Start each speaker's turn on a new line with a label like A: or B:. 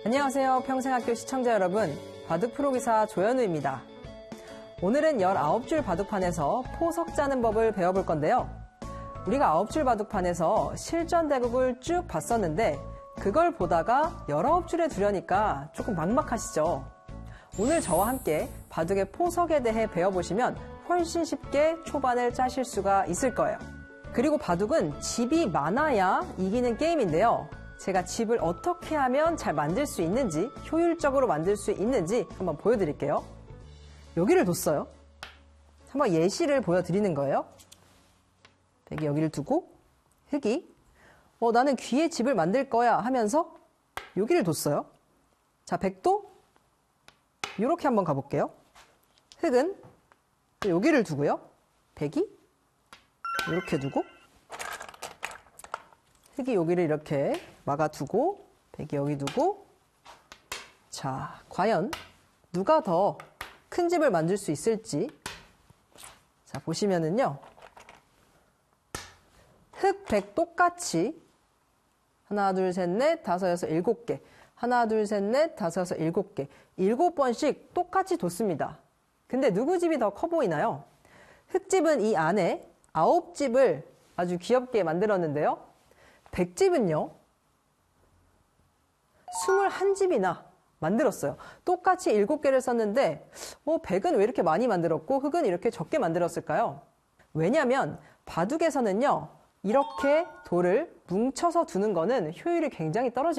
A: 안녕하세요. 평생학교 시청자 여러분, 바둑 프로기사 조현우입니다. 오늘은 19줄 바둑판에서 포석 짜는 법을 배워볼 건데요. 우리가 9줄 바둑판에서 실전대국을 쭉 봤었는데 그걸 보다가 19줄에 두려니까 조금 막막하시죠? 오늘 저와 함께 바둑의 포석에 대해 배워보시면 훨씬 쉽게 초반을 짜실 수가 있을 거예요. 그리고 바둑은 집이 많아야 이기는 게임인데요. 제가 집을 어떻게 하면 잘 만들 수 있는지, 효율적으로 만들 수 있는지 한번 보여드릴게요. 여기를 뒀어요. 한번 예시를 보여드리는 거예요. 백이 여기를 두고 흑이 나는 귀에 집을 만들 거야 하면서 여기를 뒀어요. 자, 백도 이렇게 한번 가볼게요. 흑은 여기를 두고요. 백이 이렇게 두고 흑이 여기를 이렇게 막아두고 백이 여기 두고, 자, 과연 누가 더 큰 집을 만들 수 있을지. 자, 보시면은요, 흑, 백 똑같이 하나, 둘, 셋, 넷, 다섯, 여섯, 일곱 개, 하나, 둘, 셋, 넷, 다섯, 여섯, 일곱 개, 7번씩 똑같이 뒀습니다. 근데 누구 집이 더 커 보이나요? 흑집은 이 안에 9집을 아주 귀엽게 만들었는데요. 백집은요, 21집이나 만들었어요. 똑같이 7개를 썼는데 백은 왜 이렇게 많이 만들었고 흑은 이렇게 적게 만들었을까요? 왜냐하면 바둑에서는요, 이렇게 돌을 뭉쳐서 두는 거는 효율이 굉장히 떨어집니다.